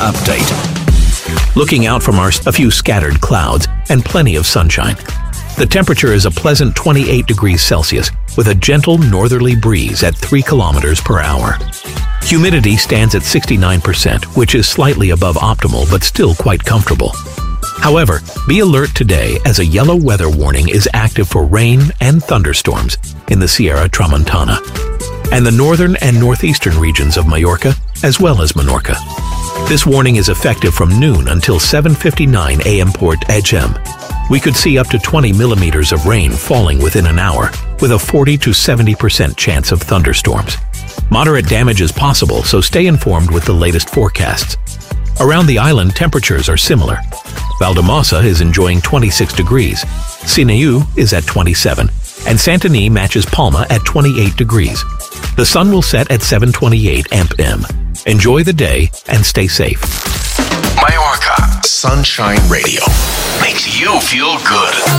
update. Looking out from a few scattered clouds and plenty of sunshine. The temperature is a pleasant 28 degrees Celsius with a gentle northerly breeze at 3 kilometers per hour. Humidity stands at 69%, which is slightly above optimal but still quite comfortable. However, be alert today as a yellow weather warning is active for rain and thunderstorms in the Sierra Tramontana and the northern and northeastern regions of Mallorca, as well as Menorca. This warning is effective from noon until 7:59 a.m. Port HM. We could see up to 20 millimeters of rain falling within an hour, with a 40 to 70% chance of thunderstorms. Moderate damage is possible, so stay informed with the latest forecasts. Around the island, temperatures are similar. Valdemasa is enjoying 26 degrees, Sineu is at 27, and Santany matches Palma at 28 degrees. The sun will set at 7:28 a.m. Enjoy the day and stay safe. Mallorca Sunshine Radio makes you feel good.